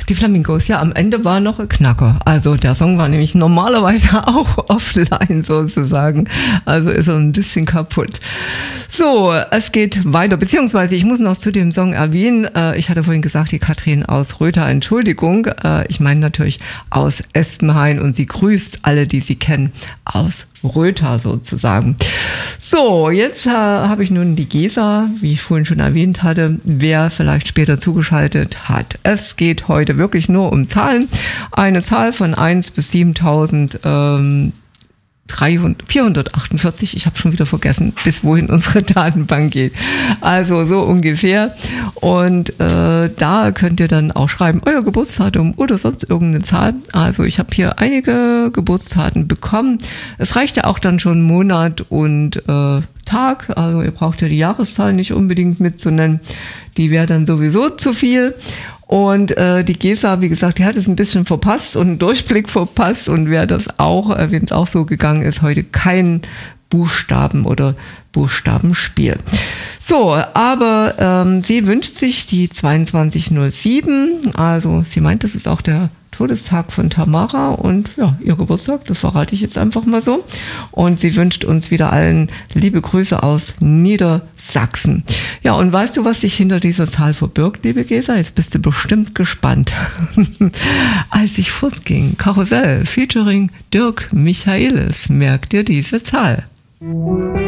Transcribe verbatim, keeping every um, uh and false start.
die Flamingos, ja, am Ende war noch ein Knacker. Also der Song war nämlich normalerweise auch offline sozusagen. Also ist er ein bisschen kaputt. So, es geht weiter, beziehungsweise ich muss noch zu dem Song erwähnen, äh, ich hatte vorhin gesagt, die Katrin aus Rötha, Entschuldigung, äh, ich meine natürlich aus Espenhain und sie grüßt alle, die sie kennen, aus Rötha sozusagen. So, jetzt äh, habe ich nun die Gesa, wie ich vorhin schon erwähnt hatte, wer vielleicht später zugeschaltet hat. Es geht heute wirklich nur um Zahlen. Eine Zahl von eins bis siebentausend, ähm, vierhundertachtundvierzig, ich habe schon wieder vergessen, bis wohin unsere Datenbank geht. Also so ungefähr. Und äh, da könnt ihr dann auch schreiben, euer Geburtsdatum oder sonst irgendeine Zahl. Also ich habe hier einige Geburtsdaten bekommen. Es reicht ja auch dann schon Monat und äh, Tag. Also ihr braucht ja die Jahreszahl nicht unbedingt mitzunennen. Die wäre dann sowieso zu viel. Und äh, die Gesa, wie gesagt, die hat es ein bisschen verpasst und einen Durchblick verpasst. Und wer das auch, äh, wem es auch so gegangen ist, heute kein Buchstaben- oder Buchstabenspiel. So, aber ähm, sie wünscht sich die zweiundzwanzig null sieben. Also sie meint, das ist auch der Todestag von Tamara und ja, ihr Geburtstag, das verrate ich jetzt einfach mal so. Und sie wünscht uns wieder allen liebe Grüße aus Niedersachsen. Ja, und weißt du, was sich hinter dieser Zahl verbirgt, liebe Gesa? Jetzt bist du bestimmt gespannt. Als ich fortging, Karussell featuring Dirk Michaelis, merkt ihr diese Zahl?